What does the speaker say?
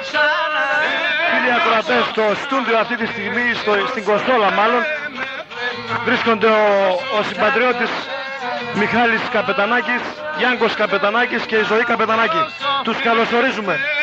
Φίλοι ακροατές, στο στούντιο αυτή τη στιγμή, στην Κοστόλα μάλλον, βρίσκονται ο συμπατριώτης Μιχάλης Καπετανάκης, Γιάνγκος Καπετανάκης και η Ζωή Καπετανάκη. Τους καλωσορίζουμε.